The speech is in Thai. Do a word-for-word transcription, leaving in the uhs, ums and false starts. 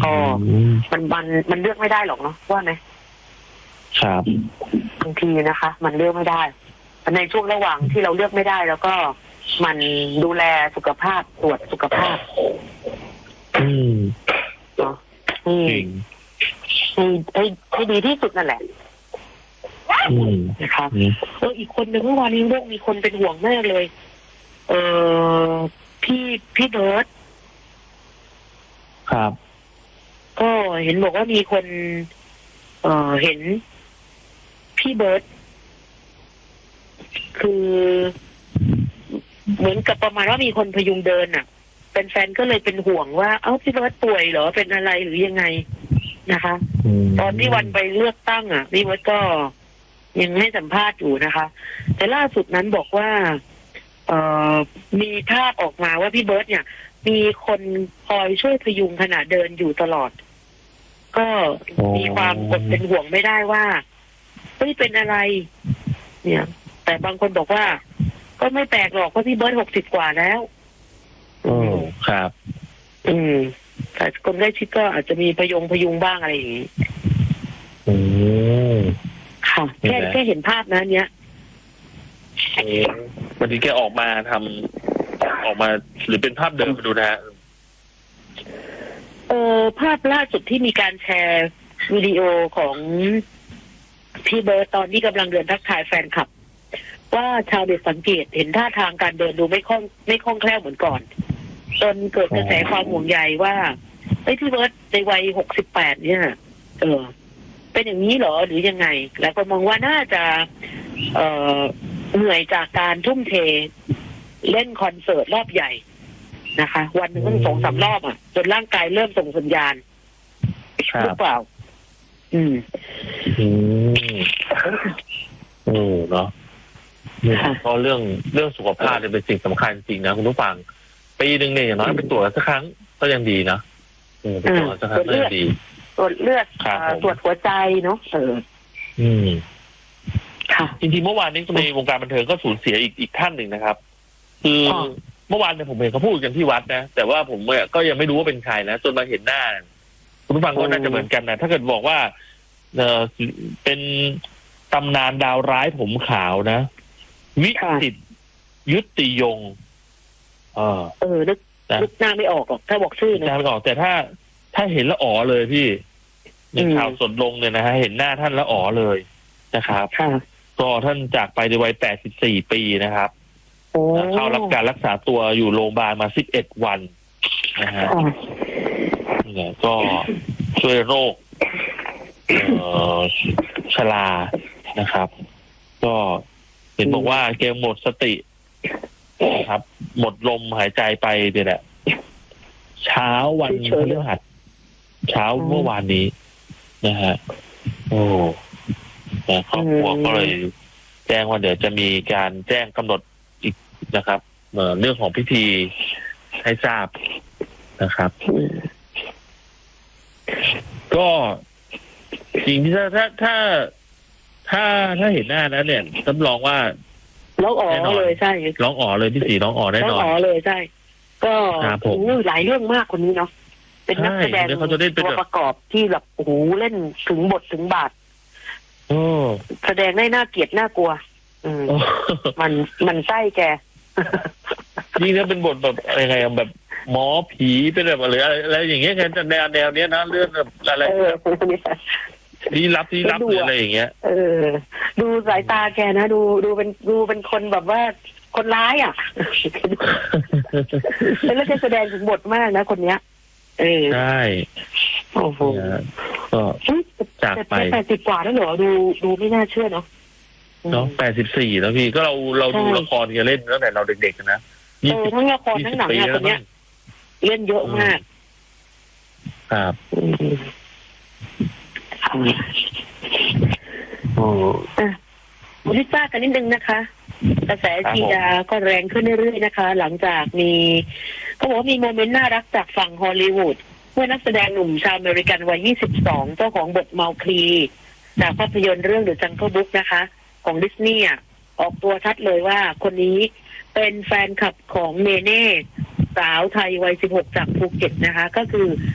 ก็มันมันมันเลือกไม่ได้หรอกเนาะว่าไหมครับบางทีนะคะ มันเลือกไม่ได้ในช่วงระหว่างที่เราเลือกไม่ได้แล้วก็มันดูแลสุขภาพตรวจสุขภาพอืมเนาะให้ให้ให้ให้ดีที่สุดนั่นแหละนะคะเอออีกคนหนึ่งเมื่อวานนี้เรื่องมีคนเป็นห่วงมากเลย เออพี่พี่เบิร์ตครับก็เห็นบอกว่ามีคน เออเห็นพี่เบิร์ตคือเหมือนกับประมาณว่ามีคนพยุงเดินอ่ะเป็นแฟนก็เลยเป็นห่วงว่าเอ้าพี่เบิร์ตป่วยเหรอเป็นอะไรหรือยังไงนะคะตอนที่วันไปเลือกตั้งอ่ะพี่เบิร์ตก็ยังให้สัมภาษณ์อยู่นะคะแต่ล่าสุดนั้นบอกว่าเอ่อมีภาพออกมาว่าพี่เบิร์ตเนี่ยมีคนคอยช่วยพยุงขณะเดินอยู่ตลอดก็มีความอดเป็นห่วงไม่ได้ว่าเฮ้ยเป็นอะไรเนี่ยแต่บางคนบอกว่าก็ไม่แปลกหรอกเพราะพี่เบิร์ตหกสิบกว่าแล้วโอ้ครับอืมแต่คนใกล้ชิดก็อาจจะมีพยงพยุงบ้างอะไรอย่างนี้อืมค่ะแค่แค่เห็นภาพนะเนี้ยวันนี้แกออกมาทำออกมาหรือเป็นภาพเดิมมาดูนะฮะเออภาพล่าสุดที่มีการแชร์วิดีโอของพี่เบิร์ตตอนที่กำลังเดินทักทายแฟนคลับว่าชาวเน็ตสังเกตเห็นท่าทางการเดินดูไม่คล่องไม่คล่องแคล่วเหมือนก่อนจนเกิดกระแสความห่วงใยว่าไอ้พี่เบิร์ตในวัยหกสิบแปดเนี่ยเออเป็นอย่างนี้เหรอหรือยังไงแล้วก็มองว่าน่าจะเอ่อเหนื่อยจากการทุ่มเทเล่นคอนเสิร์ตรอบใหญ่นะคะวันหนึ่งต้องสองสามรอบอ่ะจนร่างกายเริ่มส่งสัญญาณหรือเปล่าอืมอืมโอ้เนาะเพราะเรื่องเรื่องสุขภาพเนี่ยเป็นสิ่งสำคัญจริงนะคุณผู้ฟังปีหนึ่งเนี่ยอย่างน้อยไปตรวจสักครั้งก็ยังดีนะไปตรวจสักครั้งก็ยังดีตรวจเลือดตรวจหัวใจเนาะเอออืมค่ะจริงๆเมื่อวานนี้ในวงการบันเทิงก็สูญเสียอีกอีกท่านหนึ่งนะครับคือเมื่อวานเนี่ยผมเห็นเขาพูดกันที่วัดนะแต่ว่าผมก็ยังไม่รู้ว่าเป็นใครนะจนมาเห็นหน้าคุณผู้ฟังก็น่าจะเหมือนกันนะถ้าเกิดบอกว่าเออเป็นตำนานดาวร้ายผมขาวนะวิจิตรยุติยงเออเออนึกนึกหน้าไม่ออกหรอกถ้าบอกชื่อนะหน้าไม่ออกแต่ถ้าถ้าเห็นแล้วอ๋อเลยพี่ในข่าวสดลงเนี่ยนะฮะเห็นหน้าท่านแล้วอ๋อเลยนะครับก็ท่านจากไปในวัยแปดสิบสี่ปีนะครับเข้ารับการรักษาตัวอยู่โรงพยาบาลมาสิบเอ็ดวันนะฮะเนี่ยก็ช่วยโรคชรานะครับก็เห็นบอกว่าแกหมดสตินะครับหมดลมหายใจไปเนี่ยแหละเช้าวันพฤหัสเช้าเมื่อวานนี้นะฮะโอ้แต่ครอบครัวก็เลยแจ้งว่าเดี๋ยวจะมีการแจ้งกำหนดอีกนะครับเรื่องของพิธีให้ทราบนะครับก็จริงที่ถ้าถ้าถ้าถ้าถ้าเห็นหน้านะเนี่ยรับรองว่าร้องอ๋อเลยใช่ร้องอ๋อเลยพี่สีร้องอ๋อแน่นอนร้องอ๋อเลยใช่ก็โอ้หลายเรื่องมากคนนี้เนาะเป็นนักแสดงตัวประกอบที่แบบโอ้โหเล่นถึงบทถึงบาทแสดงได้น่าเกลียดน่ากลัวอืมมันมันไส้แกนี่ถ้าเป็นบทแบบอะไรแบบหมอผีเป็นแบบอะไรอะไรอย่างเงี้ยแค่แนวแนวเนี้ยนะเรื่องแบบอะไรที่รับที่รับหรืออะไรอย่างเงี้ยเออดูสายตาแกนะดูดูเป็นดูเป็นคนแบบว่าคนร้ายอ่ะแล้วแกแสดงถึงบทมากนะคนเนี้ยเออใช่โอ้โหก็จากไปแปดสิบกว่าแล้วเหรอดูดูไม่น่าเชื่อเนาะเนาะแปดสิบสี่แล้วพี่ก็เราเราดูละครแกเล่นตั้งแต่เราเด็กๆนะเออทั้งละครทั้งหนังเนี่ยคนเนี้ยเล่นเยอะมากครับโอ้อ่ะวันนี้ทราบกันนิดนึงนะคะกระแสเชียร์ก็แรงขึ้นเรื่อยๆนะคะหลังจากมีเขาบอกว่ามีโมเมนต์น่ารักจากฝั่งฮอลลีวูดเมื่อนักแสดงหนุ่มชาวอเมริกันวัยยี่สิบสองเจ้าของบทเมาคลีจากภาพยนตร์เรื่อง The Jungle Book นะคะของดิสนีย์ออกตัวชัดเลยว่าคนนี้เป็นแฟนคลับของเนเน่สาวไทยวัยสิบหกจากภูเก็ตนะคะก็คือ